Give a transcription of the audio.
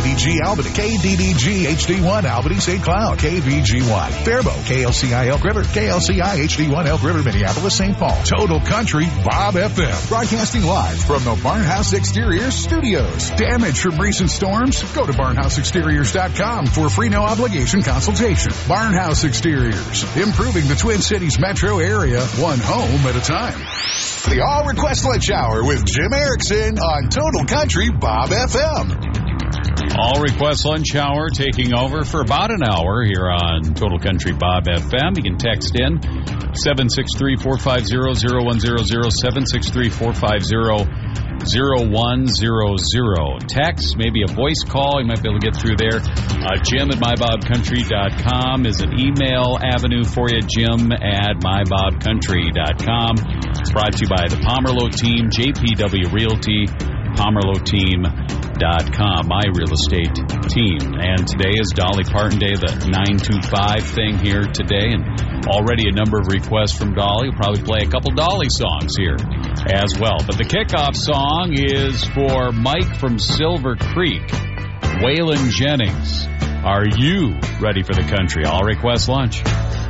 KDDG Albany, KDDG HD1 Albany St. Cloud, KVG1 Faribault, KLCI Elk River, KLCI HD1 Elk River Minneapolis St. Paul. Total Country Bob FM, broadcasting live from the Barnhouse Exteriors studios. Damage from recent storms? Go to barnhouseexteriors.com for a free no obligation consultation. Barnhouse Exteriors, improving the Twin Cities metro area, one home at a time. The All Request Lunch Hour with Jim Erickson on Total Country Bob FM. All Request Lunch Hour taking over for about an hour here on Total Country Bob FM. You can text in 763-450-0100, 763-450-0100. Text, maybe a voice call. You might be able to get through there. Jim at mybobcountry.com is an email avenue for you, jim@mybobcountry.com. It's brought to you by the Pomerleau team, JPW Realty, PomerleauTeam.com, my real estate team. And today is Dolly Parton Day, the 925 thing here today, and already a number of requests from Dolly. We'll probably play a couple Dolly songs here as well. But the kickoff song is for Mike from Silver Creek, Waylon Jennings. Are you ready for the country? All Request Lunch.